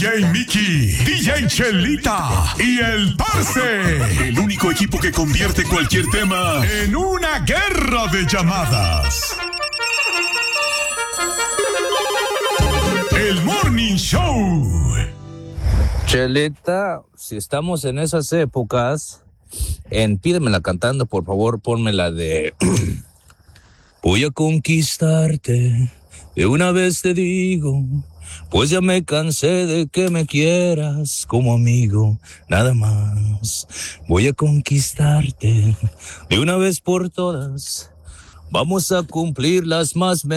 DJ Mickey, DJ Chelita y el Parce. El único equipo que convierte cualquier tema en una guerra de llamadas. El Morning Show. Chelita, si estamos en esas épocas, pídemela cantando, por favor, pónmela de... Voy a conquistarte, de una vez te digo, pues ya me cansé de que me quieras como amigo, nada más. Voy a conquistarte, de una vez por todas, vamos a cumplir las más